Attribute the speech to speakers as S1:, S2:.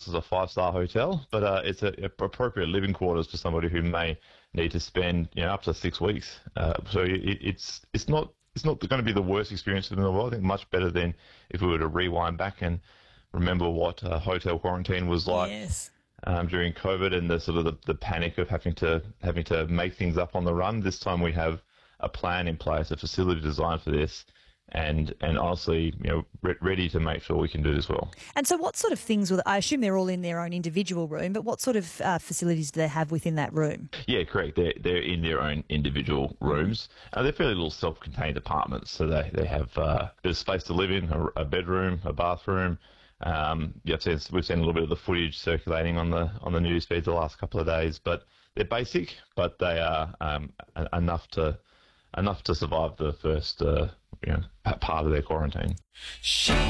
S1: as a 5-star hotel, but it's a appropriate living quarters for somebody who may need to spend up to 6 weeks. So it's not going to be the worst experience in the world. I think much better than if we were to rewind back and remember what hotel quarantine was like.
S2: Yes.
S1: During COVID and the sort of the panic of having to make things up on the run. This time we have a plan in place, a facility designed for this, and honestly, ready to make sure we can do this well.
S2: And so what sort of things I assume they're all in their own individual room, but what sort of facilities do they have within that room?
S1: Yeah, correct. They're in their own individual rooms. They're fairly little self-contained apartments, so they have a bit of space to live in, a bedroom, a bathroom. We've seen a little bit of the footage circulating on the news feeds the last couple of days, but they're basic, but they are enough to survive the first part of their quarantine.